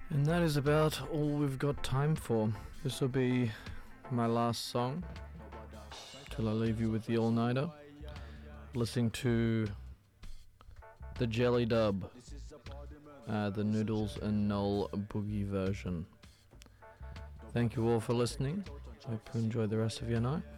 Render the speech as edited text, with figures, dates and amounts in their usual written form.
And that is about all we've got time for. This will be my last song till I leave you with the all-nighter. Listening to the Jelly Dub, the Noodles and Noel Boogie version. Thank you all for listening. Hope you enjoy the rest of your night.